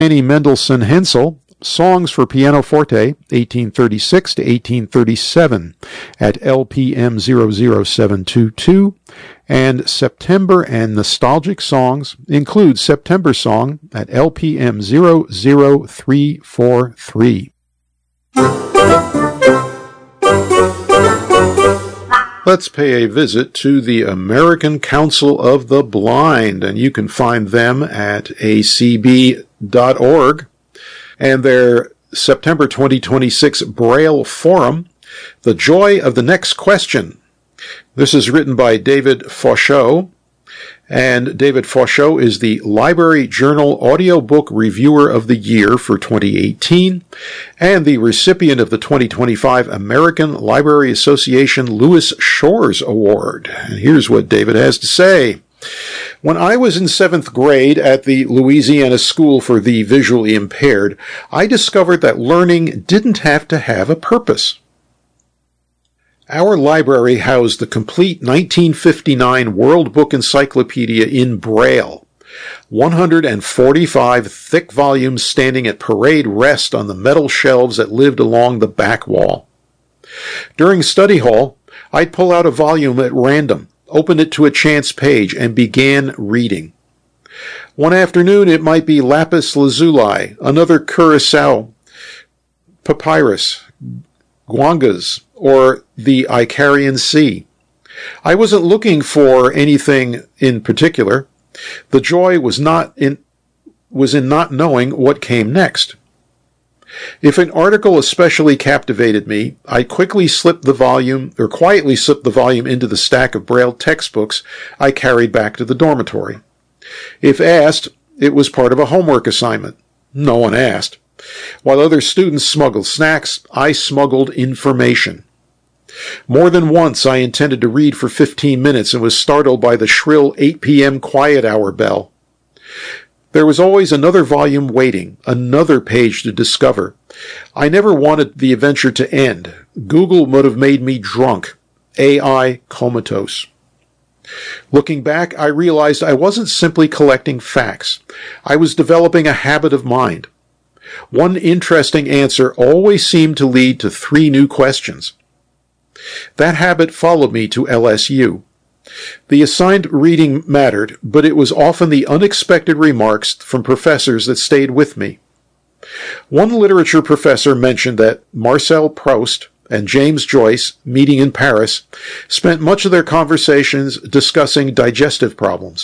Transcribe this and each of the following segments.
Annie Mendelssohn Hensel, Songs for Pianoforte, 1836 to 1837, at LPM 00722, and September and Nostalgic Songs include September Song at LPM 00343. Let's pay a visit to the American Council of the Blind, and you can find them at acb.org. And their September 2026 Braille Forum, The Joy of the Next Question. This is written by David Fauchot, and David Fauchot is the Library Journal Audiobook Reviewer of the Year for 2018, and the recipient of the 2025 American Library Association Louis Shores Award. And here's what David has to say. When I was in 7th grade at the Louisiana School for the Visually Impaired, I discovered that learning didn't have to have a purpose. Our library housed the complete 1959 World Book Encyclopedia in Braille, 145 thick volumes standing at parade rest on the metal shelves that lived along the back wall. During study hall, I'd pull out a volume at random, open it to a chance page, and began reading. One afternoon it might be lapis lazuli, another curacao, papyrus, guangas, or the Icarian Sea. I wasn't looking for anything in particular. The joy was in not knowing what came next. If an article especially captivated me, I quietly slipped the volume into the stack of Braille textbooks I carried back to the dormitory. If asked, it was part of a homework assignment. No one asked. While other students smuggled snacks, I smuggled information. More than once I intended to read for 15 minutes and was startled by the shrill 8 p.m. quiet hour bell. There was always another volume waiting, another page to discover. I never wanted the adventure to end. Google would have made me drunk. AI comatose. Looking back, I realized I wasn't simply collecting facts. I was developing a habit of mind. One interesting answer always seemed to lead to 3 new questions. That habit followed me to LSU. The assigned reading mattered, but it was often the unexpected remarks from professors that stayed with me. One literature professor mentioned that Marcel Proust and James Joyce, meeting in Paris, spent much of their conversations discussing digestive problems.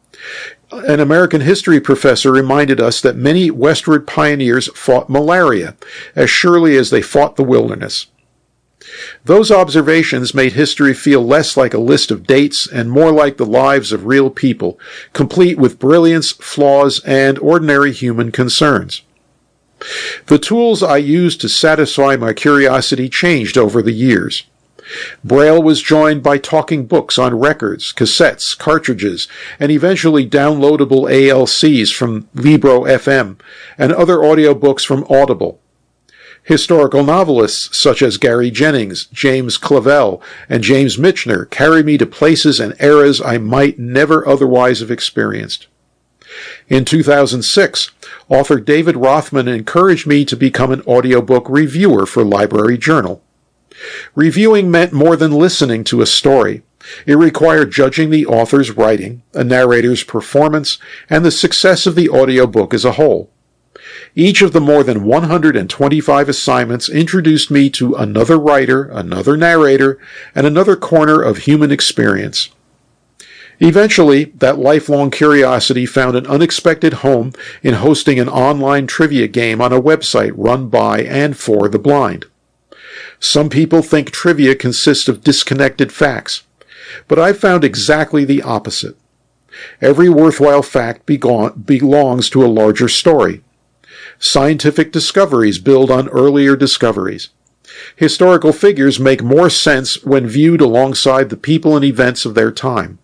An American history professor reminded us that many westward pioneers fought malaria as surely as they fought the wilderness. Those observations made history feel less like a list of dates and more like the lives of real people, complete with brilliance, flaws, and ordinary human concerns. The tools I used to satisfy my curiosity changed over the years. Braille was joined by talking books on records, cassettes, cartridges, and eventually downloadable ALCs from Libro FM and other audiobooks from Audible. Historical novelists such as Gary Jennings, James Clavell, and James Michener carry me to places and eras I might never otherwise have experienced. In 2006, author David Rothman encouraged me to become an audiobook reviewer for Library Journal. Reviewing meant more than listening to a story. It required judging the author's writing, a narrator's performance, and the success of the audiobook as a whole. Each of the more than 125 assignments introduced me to another writer, another narrator, and another corner of human experience. Eventually, that lifelong curiosity found an unexpected home in hosting an online trivia game on a website run by and for the blind. Some people think trivia consists of disconnected facts, but I've found exactly the opposite. Every worthwhile fact belongs to a larger story. Scientific discoveries build on earlier discoveries. Historical figures make more sense when viewed alongside the people and events of their time.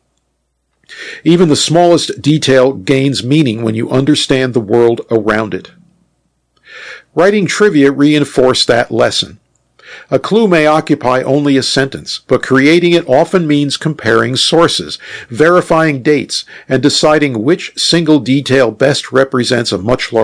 Even the smallest detail gains meaning when you understand the world around it. Writing trivia reinforced that lesson. A clue may occupy only a sentence, but creating it often means comparing sources, verifying dates, and deciding which single detail best represents a much